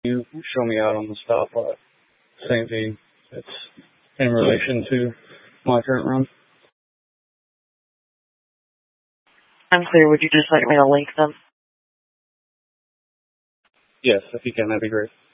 you show me out on the stop at St. V. It's in relation to my current run. I'm clear. Would you just like me to link them? Yes, if you can, that'd be great.